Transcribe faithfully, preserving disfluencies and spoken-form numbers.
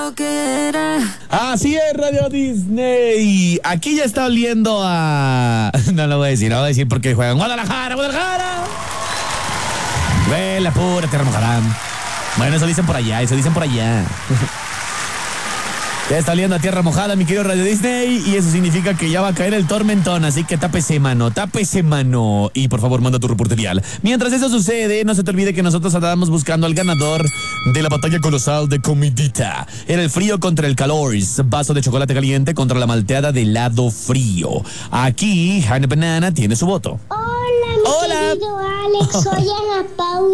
lo que era. Así es, Radio Disney. Aquí ya está oliendo a... No lo voy a decir, no lo voy a decir porque juegan Guadalajara, Guadalajara. Ve la pura tierra mojada. Bueno, eso dicen por allá, eso dicen por allá. Ya está oliendo a tierra mojada, mi querido Radio Disney, y eso significa que ya va a caer el tormentón, así que tápese, mano, tápese, mano. Y por favor, manda tu reporte vial. Mientras eso sucede, no se te olvide que nosotros andábamos buscando al ganador de la batalla colosal de comidita. Era el frío contra el calor, vaso de chocolate caliente contra la malteada de helado frío. Aquí, Hannah Banana tiene su voto. Hola, mi Hola. querido Alex, soy Ana Paula.